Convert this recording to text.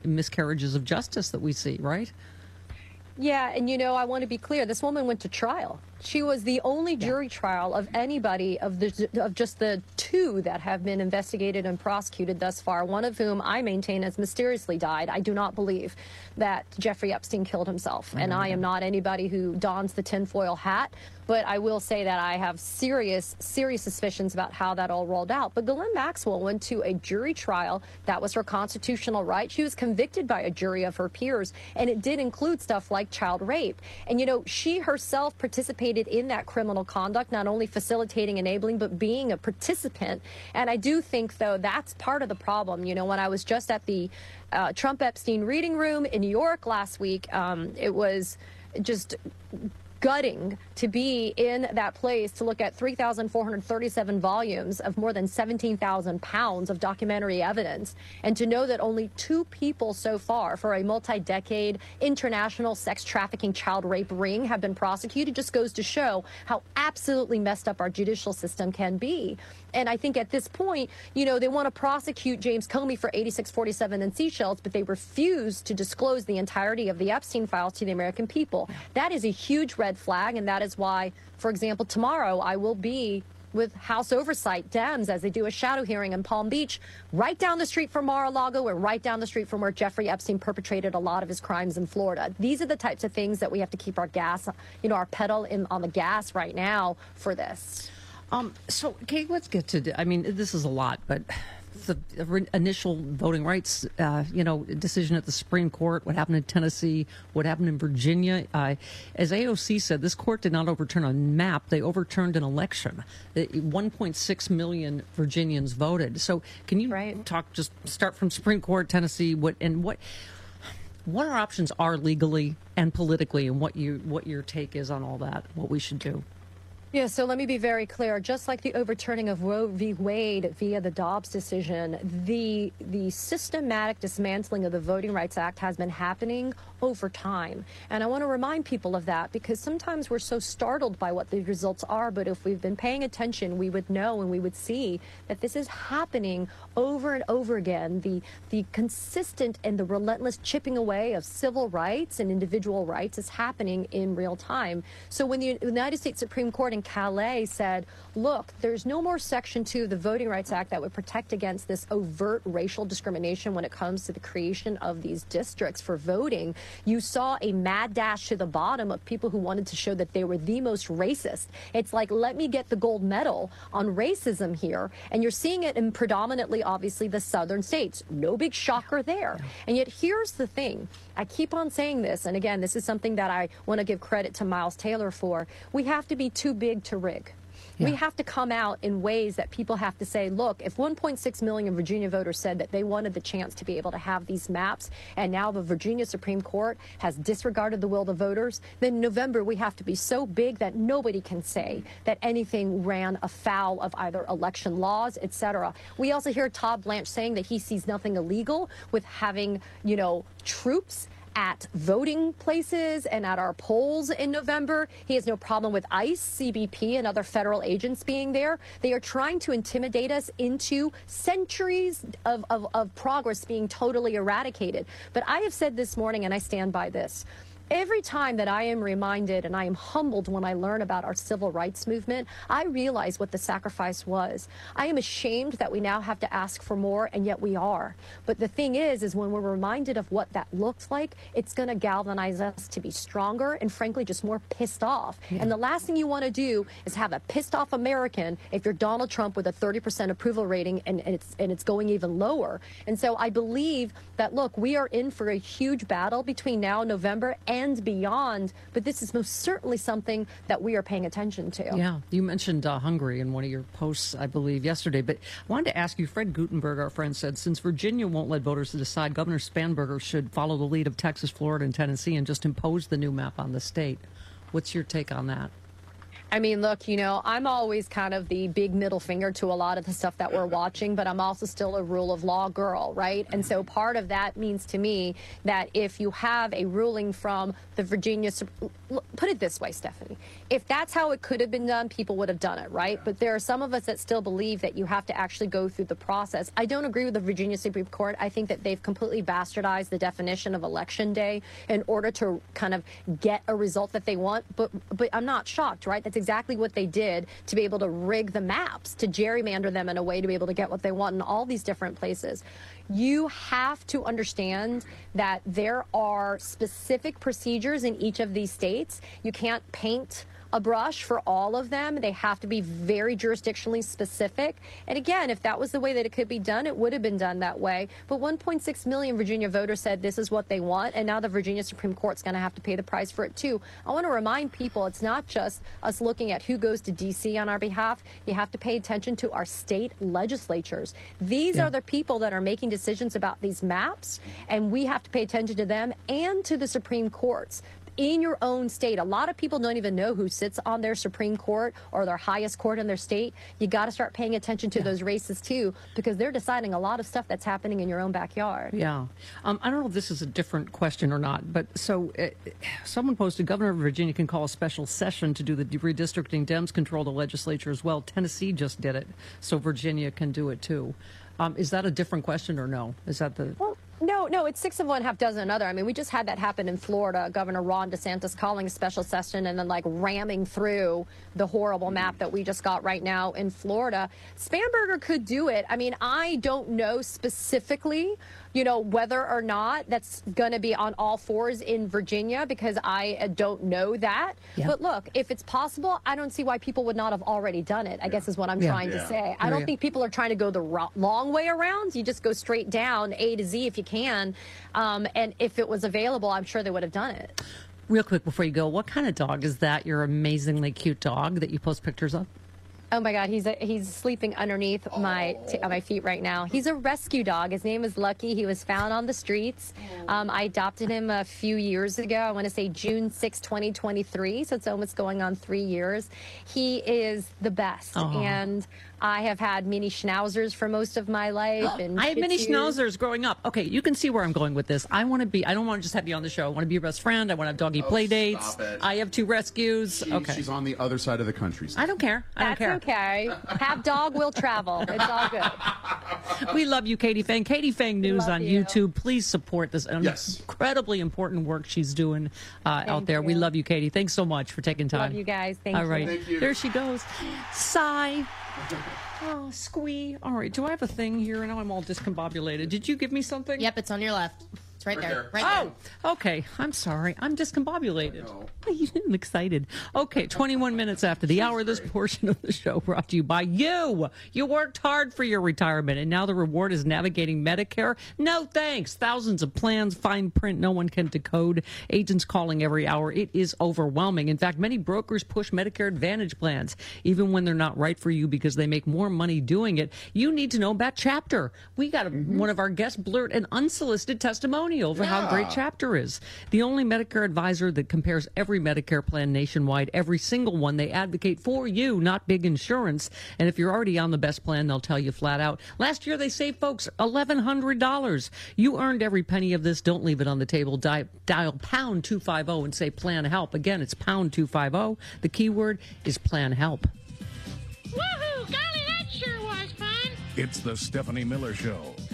miscarriages of justice that we see, right? Yeah, and I want to be clear. This woman went to trial. She was the only jury trial of anybody of just the two that have been investigated and prosecuted thus far, one of whom I maintain has mysteriously died. I do not believe that Jeffrey Epstein killed himself, and I am not anybody who dons the tinfoil hat, but I will say that I have serious suspicions about how that all rolled out. But Ghislaine Maxwell went to a jury trial. That was her constitutional right. She was convicted by a jury of her peers, and it did include stuff like child rape. And, she herself participated in that criminal conduct, not only facilitating, enabling, but being a participant. And I do think, though, that's part of the problem. When I was just at the Trump Epstein reading room in New York last week, it was just gutting to be in that place to look at 3,437 volumes of more than 17,000 pounds of documentary evidence, and to know that only 2 people so far for a multi-decade international sex trafficking child rape ring have been prosecuted just goes to show how absolutely messed up our judicial system can be. And I think at this point, they want to prosecute James Comey for 8647 and Seychelles, but they refuse to disclose the entirety of the Epstein files to the American people. That is a huge red flag, and that is why, for example, tomorrow I will be with House Oversight Dems as they do a shadow hearing in Palm Beach, right down the street from Mar-a-Lago and right down the street from where Jeffrey Epstein perpetrated a lot of his crimes in Florida. These are the types of things that we have to keep our gas, our pedal on the gas right now for this. So, Kate, let's get to, this is a lot, but the initial voting rights, decision at the Supreme Court, what happened in Tennessee, what happened in Virginia. As AOC said, this court did not overturn a map. They overturned an election. 1.6 million Virginians voted. So can you just start from Supreme Court, Tennessee, what our options are legally and politically, and what your take is on all that, what we should do? Yeah, so let me be very clear. Just like the overturning of Roe v. Wade via the Dobbs decision, the systematic dismantling of the Voting Rights Act has been happening over time. And I want to remind people of that, because sometimes we're so startled by what the results are. But if we've been paying attention, we would know and we would see that this is happening over and over again. The consistent and the relentless chipping away of civil rights and individual rights is happening in real time. So when the United States Supreme Court in Calais said, look, there's no more Section 2 of the Voting Rights Act that would protect against this overt racial discrimination when it comes to the creation of these districts for voting, you saw a mad dash to the bottom of people who wanted to show that they were the most racist. It's like, let me get the gold medal on racism here. And you're seeing it in predominantly, obviously, the southern states. No big shocker there. And yet here's the thing. I keep on saying this, and again, this is something that I want to give credit to Miles Taylor for. We have to be too big to rig. We have to come out in ways that people have to say, look, if 1.6 million Virginia voters said that they wanted the chance to be able to have these maps, and now the Virginia Supreme Court has disregarded the will of the voters, then in November we have to be so big that nobody can say that anything ran afoul of either election laws, etc. We also hear Todd Blanche saying that he sees nothing illegal with having, troops at voting places and at our polls in November. He has no problem with ICE, CBP, and other federal agents being there. They are trying to intimidate us into centuries of progress being totally eradicated. But I have said this morning, and I stand by this, every time that I am reminded and I am humbled when I learn about our civil rights movement, I realize what the sacrifice was. I am ashamed that we now have to ask for more, and yet we are. But the thing is when we're reminded of what that looked like, it's going to galvanize us to be stronger and, frankly, just more pissed off. And the last thing you want to do is have a pissed off American if you're Donald Trump with a 30% approval rating and it's going even lower. And so I believe that, look, we are in for a huge battle between now and November and beyond, but this is most certainly something that we are paying attention to. Yeah, you mentioned Hungary in one of your posts, I believe, yesterday, but I wanted to ask you, Fred Gutenberg, our friend, said since Virginia won't let voters decide, Governor Spanberger should follow the lead of Texas, Florida, and Tennessee and just impose the new map on the state. What's your take on that? I mean, look, I'm always kind of the big middle finger to a lot of the stuff that we're watching, but I'm also still a rule of law girl, right? And so part of that means to me that if you have a ruling from the Virginia, put it this way, Stephanie, if that's how it could have been done, people would have done it, right? But there are some of us that still believe that you have to actually go through the process. I don't agree with the Virginia Supreme Court. I think that they've completely bastardized the definition of election day in order to kind of get a result that they want. But I'm not shocked, right? That's exactly what they did to be able to rig the maps, to gerrymander them in a way to be able to get what they want in all these different places. You have to understand that there are specific procedures in each of these states. You can't paint a brush for all of them. They have to be very jurisdictionally specific. And again, if that was the way that it could be done, it would have been done that way. But 1.6 million Virginia voters said this is what they want, and now the Virginia Supreme Court's going to have to pay the price for it too. I want to remind people it's not just us looking at who goes to D.C. on our behalf. You have to pay attention to our state legislatures. These are the people that are making decisions about these maps, and we have to pay attention to them and to the Supreme Courts. In your own state, a lot of people don't even know who sits on their Supreme Court or their highest court in their state. You got to start paying attention to those races too, because they're deciding a lot of stuff that's happening in your own backyard. Yeah. I don't know if this is a different question or not, but so someone posted, Governor of Virginia can call a special session to do the redistricting. Dems control the legislature as well. Tennessee just did it, so Virginia can do it too. Is that a different question or no? Is that the... Well, no, it's 6 of one, half dozen another. I mean, we just had that happen in Florida. Governor Ron DeSantis calling a special session and then like ramming through the horrible map that we just got right now in Florida. Spanberger could do it. I mean, I don't know specifically, whether or not that's going to be on all fours in Virginia, because I don't know that. Yeah. But look, if it's possible, I don't see why people would not have already done it, I guess is what I'm trying to say. I don't think people are trying to go the long way around. You just go straight down A to Z if you can. And if it was available, I'm sure they would have done it. Real quick before you go, what kind of dog is that? Your amazingly cute dog that you post pictures of? Oh my God, he's sleeping underneath my feet right now. He's a rescue dog. His name is Lucky. He was found on the streets. I adopted him a few years ago. I want to say June 6, 2023. So it's almost going on 3 years. He is the best. And I have had mini schnauzers for most of my life. And I had mini schnauzers growing up. Okay, you can see where I'm going with this. I don't want to just have you on the show. I want to be your best friend. I want to have doggy play dates. I have 2 rescues. She's on the other side of the country. I don't care. I don't care. Okay. Have dog will travel. It's all good. We love you, Katie Phang. Katie Phang News on YouTube. Please support this incredibly important work she's doing out there. We love you, Katie. Thanks so much for taking time. Love you guys. Thank you. All right. Thank you. There she goes. Sigh. Oh, squee. All right. Do I have a thing here? Now I'm all discombobulated. Did you give me something? Yep, it's on your left. It's right there. Right there. Oh, okay. I'm sorry. I'm discombobulated. I'm excited. Okay, 21 minutes after the hour, this portion of the show brought to you by you. You worked hard for your retirement, and now the reward is navigating Medicare? No thanks. Thousands of plans, fine print, no one can decode. Agents calling every hour. It is overwhelming. In fact, many brokers push Medicare Advantage plans, even when they're not right for you because they make more money doing it. You need to know about Chapter. We got one of our guests blurt an unsolicited testimonial for how great Chapter is. The only Medicare advisor that compares every Medicare plan nationwide, every single one. They advocate for you, not big insurance. And if you're already on the best plan, they'll tell you flat out. Last year, they saved folks $1,100. You earned every penny of this. Don't leave it on the table. Dial pound 250 and say plan help. Again, it's pound 250. The keyword is plan help. Woohoo! Golly, that sure was fun. It's the Stephanie Miller Show.